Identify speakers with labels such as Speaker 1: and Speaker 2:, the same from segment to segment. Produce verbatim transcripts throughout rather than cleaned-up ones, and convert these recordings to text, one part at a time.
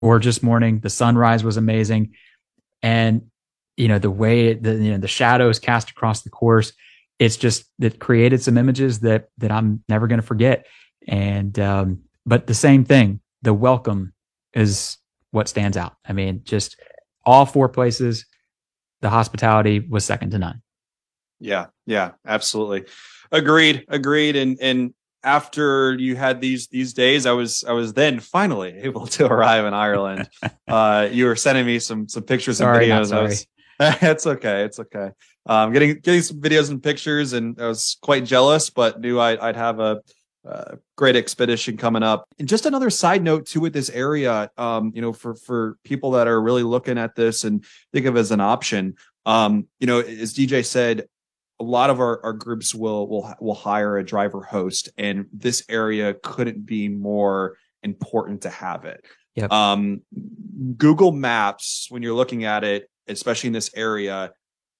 Speaker 1: gorgeous morning. The sunrise was amazing. And, you know, the way the, you know, the shadows cast across the course, it's just, it created some images that, that I'm never going to forget. And, um, but the same thing, the welcome is what stands out. I mean, just all four places, the hospitality was second to none.
Speaker 2: Yeah, yeah, absolutely. Agreed, agreed. And and after you had these these days, I was I was then finally able to arrive in Ireland. Uh, you were sending me some some pictures and
Speaker 1: Sorry, not
Speaker 2: videos. I
Speaker 1: sorry.
Speaker 2: was it's okay, it's okay. Um, getting getting some videos and pictures, and I was quite jealous, but knew I'd, I'd have a, a great expedition coming up. And just another side note too with this area, um, you know, for for people that are really looking at this and think of it as an option. Um, you know, as D J said, a lot of our, our groups will will will hire a driver host, and this area couldn't be more important to have it.
Speaker 1: Yep.
Speaker 2: Um, Google Maps, when you're looking at it, especially in this area,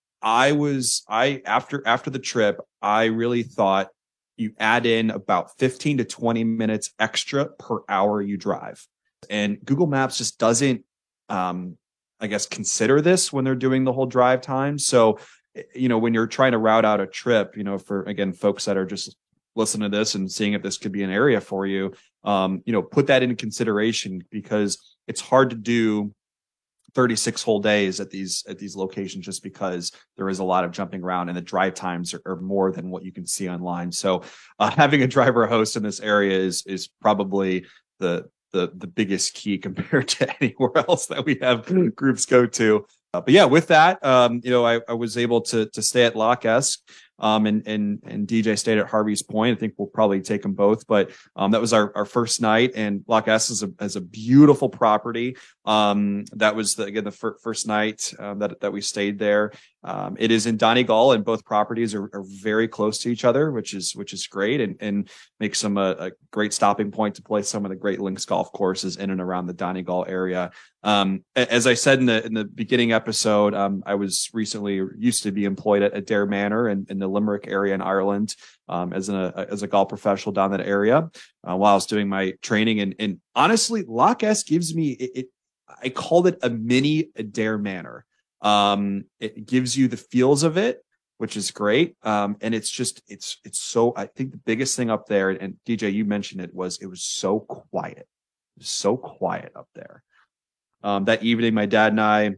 Speaker 2: I was I after after the trip, I really thought you add in about fifteen to twenty minutes extra per hour you drive, and Google Maps just doesn't, um, I guess, consider this when they're doing the whole drive time. So you know, when you're trying to route out a trip, you know, for again, folks that are just listening to this and seeing if this could be an area for you, um, you know, put that into consideration because it's hard to do thirty-six whole days at these at these locations just because there is a lot of jumping around and the drive times are, are more than what you can see online. So uh, having a driver host in this area is is probably the the the biggest key compared to anywhere else that we have groups go to. Uh, but yeah, with that, um, you know, I, I was able to to stay at Loch Esk, um, and and and D J stayed at Harvey's Point. I think we'll probably take them both, but um, that was our, our first night. And Loch Esk is a is a beautiful property. Um, that was the, again the fir- first night um, that that we stayed there. Um, it is in Donegal, and both properties are, are very close to each other, which is which is great, and and makes them a, a great stopping point to play some of the great links golf courses in and around the Donegal area. Um, as I said in the in the beginning episode, um, I was recently used to be employed at Adair Manor in, in the Limerick area in Ireland, um, as a as a golf professional down that area uh, while I was doing my training. And and honestly, Loch Esk gives me it, it. I called it a mini Adair Manor. Um, it gives you the feels of it, which is great. Um, and it's just it's it's so. I think the biggest thing up there, and D J, you mentioned it, was it was so quiet. It was so quiet up there. Um, that evening, my dad and I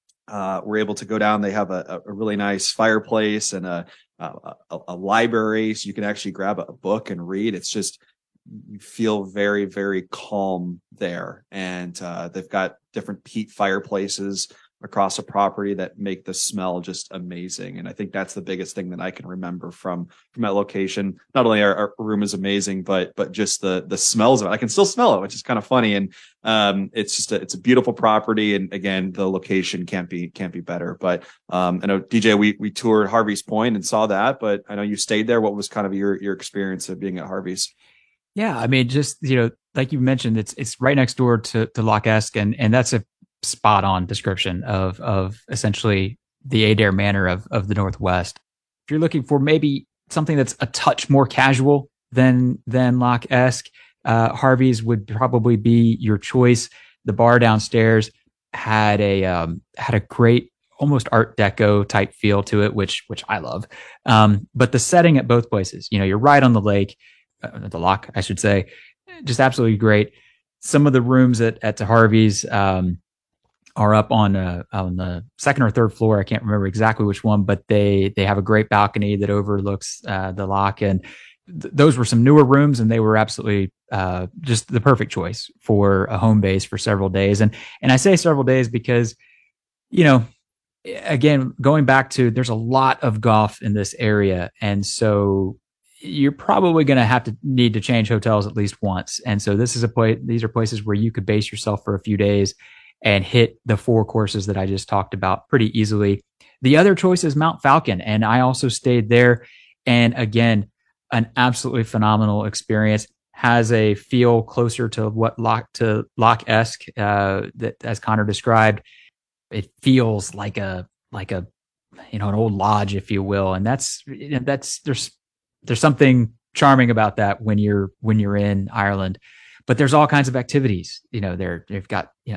Speaker 2: uh, were able to go down. They have a, a really nice fireplace and a, a, a library, so you can actually grab a book and read. It's just, you feel very, very calm there. And uh, they've got different peat fireplaces across a property that make the smell just amazing. And I think that's the biggest thing that I can remember from from that location. Not only our, our room is amazing, but but just the the smells of it. I can still smell it, which is kind of funny. And um, it's just a, it's a beautiful property. And again, the location can't be can't be better. But um, I know D J, we we toured Harvey's Point and saw that, but I know you stayed there. What was kind of your your experience of being at Harvey's?
Speaker 1: Yeah, I mean, just you know, like you mentioned, it's it's right next door to to Loch Esk, and and that's a spot on description of of essentially the Adair Manor of of the Northwest. If you're looking for maybe something that's a touch more casual than than Loch Esk, uh, Harvey's would probably be your choice. The bar downstairs had a um, had a great almost Art Deco type feel to it, which which I love. Um, but the setting at both places, you know, you're right on the lake, uh, the loch, I should say, just absolutely great. Some of the rooms at at Harvey's um, are up on uh, on the second or third floor. I can't remember exactly which one, but they they have a great balcony that overlooks uh, the loch, and th- those were some newer rooms, and they were absolutely uh, just the perfect choice for a home base for several days. And and I say several days because, you know, again, going back to, there's a lot of golf in this area, and so you're probably going to have to need to change hotels at least once. And so this is a place; these are places where you could base yourself for a few days and hit the four courses that I just talked about pretty easily. The other choice is Mount Falcon, and I also stayed there. And again, an absolutely phenomenal experience. Has a feel closer to what Loch to Loch-esque uh, that, as Connor described. It feels like a like a you know an old lodge, if you will, and that's that's there's there's something charming about that when you're when you're in Ireland. but there's all kinds of activities. You know, they're they've got you know